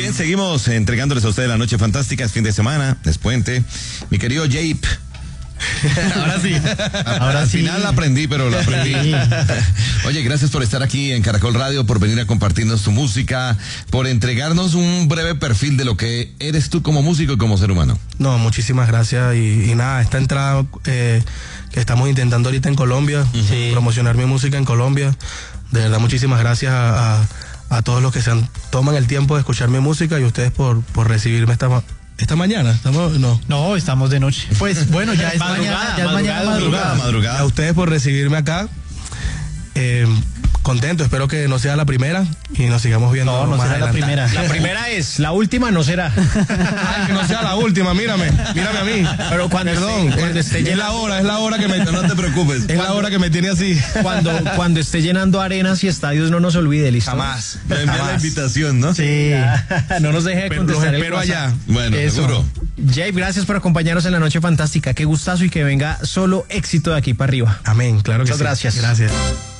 bien, seguimos entregándoles a ustedes la noche fantástica, es fin de semana, es puente. Mi querido Jape. Ahora sí. Al final la aprendí, pero la aprendí. Sí. Oye, gracias por estar aquí en Caracol Radio, por venir a compartirnos tu música, por entregarnos un breve perfil de lo que eres tú como músico y como ser humano. No, muchísimas gracias y nada, esta entrada que estamos intentando ahorita en Colombia, promocionar mi música en Colombia, de verdad muchísimas gracias a todos los que toman el tiempo de escuchar mi música y ustedes por recibirme esta mañana. No, estamos de noche. Pues bueno, ya es madrugada. A ustedes por recibirme acá. Contento, espero que no sea la primera y nos sigamos viendo. No más será adelante. la primera. La primera es, la última no será. Ay, que no sea la última, mírame a mí. Pero cuando esté es la hora que me... No te preocupes. Es la hora que me tiene así. Cuando esté llenando arenas y estadios, no nos olvide, ¿listo? Jamás. Me envía la invitación, ¿no? Sí. No nos deje de contestar. Los espero allá. Bueno, Eso. seguro. Jape, gracias por acompañarnos en la noche fantástica. Qué gustazo y que venga solo éxito de aquí para arriba. Amén, claro que sí. Muchas gracias. Gracias.